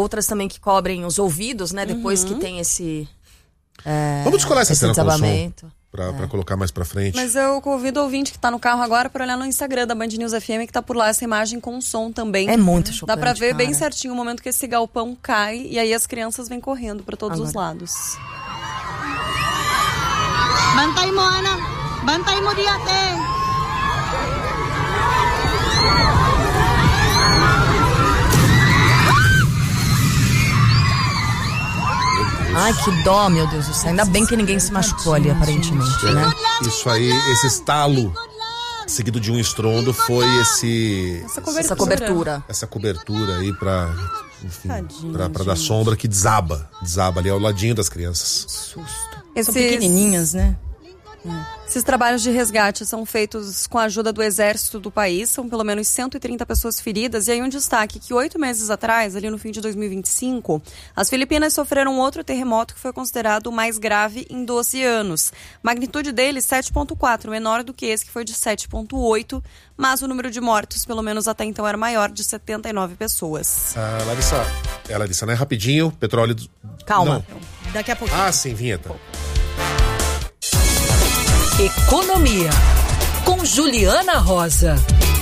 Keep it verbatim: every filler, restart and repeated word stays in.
outras também que cobrem os ouvidos, né? Depois uhum. que tem esse... É, Vamos descolar essa cena com o som pra, é. pra colocar mais pra frente. Mas eu convido o ouvinte que tá no carro agora pra olhar no Instagram da Band News F M, que tá por lá essa imagem com som também. É muito chocante, dá pra ver cara. bem certinho o momento que esse galpão cai e aí as crianças vêm correndo pra todos agora. Os lados. Bantay mo, Ana. Bantay mo, Diate. Ai, que dó, meu Deus do céu. Ainda bem que ninguém se machucou ali, aparentemente, é, né? Isso aí, esse estalo seguido de um estrondo foi esse... Essa cobertura. Essa cobertura, essa cobertura aí pra... Enfim, Tadinho, pra, pra dar sombra que desaba. Desaba ali ao ladinho das crianças. Susto. Esses... São pequenininhas, né? Esses trabalhos de resgate são feitos com a ajuda do exército do país, são pelo menos cento e trinta pessoas feridas. E aí um destaque que oito meses atrás, ali no fim de dois mil e vinte e cinco, as Filipinas sofreram outro terremoto que foi considerado o mais grave em doze anos. Magnitude dele, sete ponto quatro, menor do que esse que foi de sete ponto oito, mas o número de mortos, pelo menos até então, era maior, de setenta e nove pessoas. Ah, Larissa, é, Larissa, né? Rapidinho, petróleo... Do... Calma, Não. Daqui a pouquinho. Ah, sim, vinheta. Economia, com Juliana Rosa.